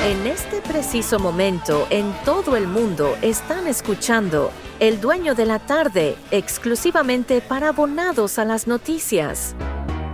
En este preciso momento, en todo el mundo, están escuchando El Dueño de la Tarde, exclusivamente para abonados a las noticias.